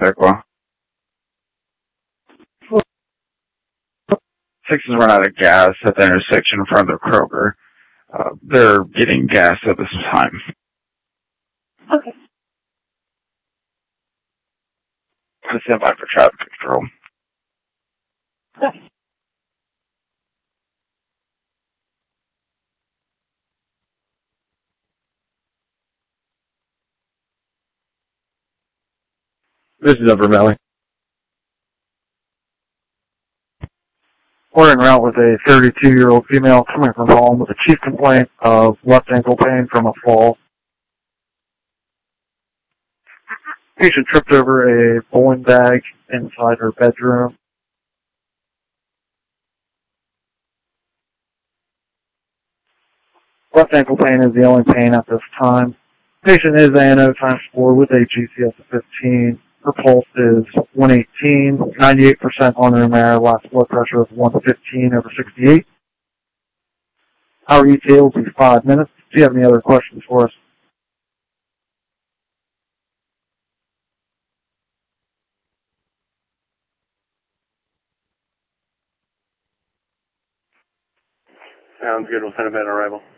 Piqua. 6 has run out of gas at the intersection in front of the Kroger. They're getting gas at this time. Okay. I'm stand by for traffic control. Okay. This is Upper Valley. We're en route with a 32-year-old female coming from home with a chief complaint of left ankle pain from a fall. Patient tripped over a bowling bag inside her bedroom. Left ankle pain is the only pain at this time. Patient is ANO times 4 with a GCS of 15. Her pulse is 118, 98% on room air, last blood pressure of 115/68. Our ETA will be 5 minutes. Do you have any other questions for us? Sounds good. We'll send a vet on arrival.